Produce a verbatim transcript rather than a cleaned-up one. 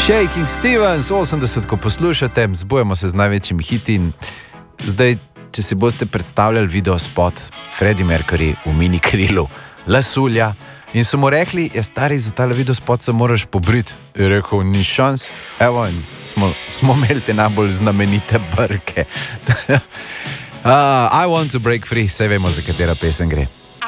Shaking Stevens, osemdeset, ko poslušate, zbujemo se z največjimi hiti in zdaj, če si boste predstavljali video spot Freddie Mercury v mini krilu, lasulja, in so mu rekli, je stari, za tale video spot se moraš pobriti. Je rekel, ni šans, evo, in smo, smo imeli te najbolj znamenite brke. uh, I want to break free, saj vemo, za katera pesem gre.